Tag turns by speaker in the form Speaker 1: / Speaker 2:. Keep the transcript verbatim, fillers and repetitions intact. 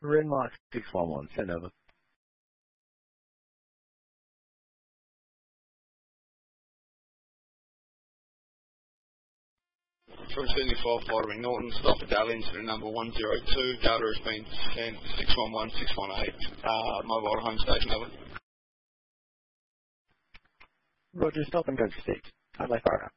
Speaker 1: Renmark six one one, send over.
Speaker 2: Troy seventy-five, following Norton, stop at Dale incident number one zero two, data has been sent six one one six one eight, uh, mobile to home station, over.
Speaker 1: Roger, stop and go to six. I'd like fire up.